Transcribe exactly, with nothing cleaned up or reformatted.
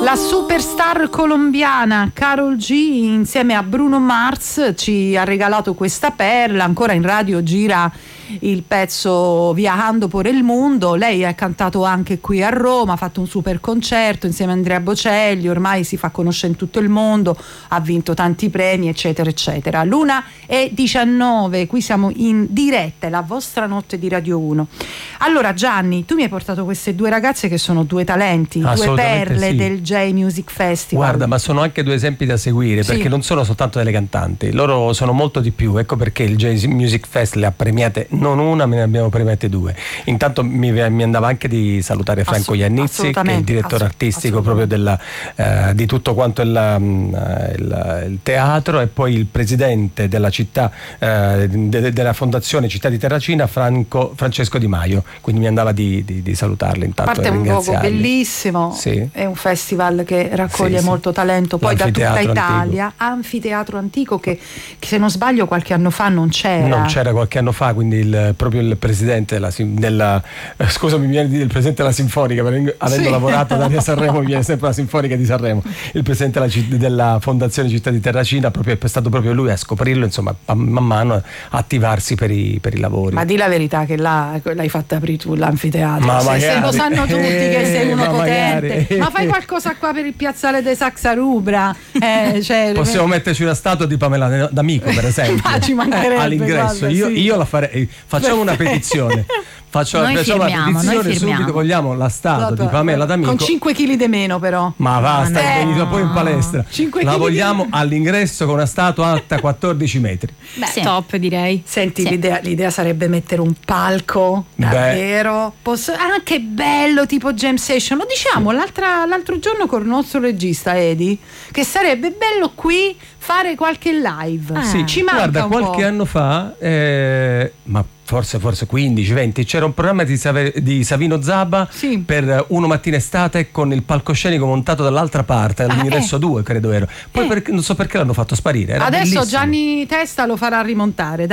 La superstar colombiana Karol G insieme a Bruno Mars ci ha regalato questa perla. Ancora in radio gira il pezzo Viajando por el Mundo. Lei ha cantato anche qui a Roma, ha fatto un super concerto insieme a Andrea Bocelli, ormai si fa conoscere in tutto il mondo, ha vinto tanti premi eccetera eccetera. L'una e diciannove, qui siamo in diretta, è la vostra notte di Radio uno. Allora Gianni, tu mi hai portato queste due ragazze che sono due talenti, due perle sì. del J Music Festival. Guarda, ma sono anche due esempi da seguire, perché sì. non sono soltanto delle cantanti, loro sono molto di più. Ecco perché il J Music Fest le ha premiate non una, me ne abbiamo premiate due. Intanto mi, mi andava anche di salutare Franco Assolut- Iannizzi, che è il direttore artistico proprio della, eh, di tutto quanto il, il, il teatro, e poi il presidente della città, eh, de, della fondazione Città di Terracina, Franco, Francesco Di Maio. Quindi mi andava di, di, di salutarli intanto. A parte è un luogo bellissimo, sì. è un festival che raccoglie sì, molto sì. talento, poi da tutta Italia. Antico. Anfiteatro antico che, che se non sbaglio qualche anno fa non c'era. Non c'era qualche anno fa, quindi il, proprio il presidente della, della eh, scusami, mi viene di dire il presidente della Sinfonica, perché avendo sì. lavorato da Sanremo mi viene sempre la Sinfonica di Sanremo. Il presidente della, della Fondazione Città di Terracina proprio, è stato proprio lui a scoprirlo, insomma, man mano a attivarsi per i, per i lavori. Ma di la verità che là, l'hai fatta aprire tu l'anfiteatro, ma se, se lo sanno tutti eh, che sei uno ma potente magari. Ma fai qualcosa qua per il piazzale de Saxa Rubra, eh, cioè, possiamo metterci una statua di Pamela D'Amico per esempio ma ci mancherebbe, eh, all'ingresso. guarda, io, sì. io la farei, facciamo una petizione. Faccio noi facciamo firmiamo, una petizione noi firmiamo. subito, vogliamo la statua Esatto. di Pamela D'Amico con cinque chili di meno però. Ma basta, eh, è venuto poi in palestra. La vogliamo di... all'ingresso con una statua alta quattordici metri. Beh, sì. top direi. Senti, sì. l'idea, l'idea sarebbe mettere un palco davvero Posso, anche bello tipo jam session. Lo diciamo sì. l'altra, l'altro giorno con il nostro regista Edi, che sarebbe bello qui fare qualche live. Ah. Sì, ci manca guarda, un qualche po'. anno fa eh, ma forse forse quindici venti c'era un programma di, Save, di Savino Zaba sì. per Uno Mattina Estate, con il palcoscenico montato dall'altra parte all'ingresso ah, eh. due credo ero poi eh. per, non so perché l'hanno fatto sparire. Era adesso bellissimo. Gianni Testa lo farà rimontare.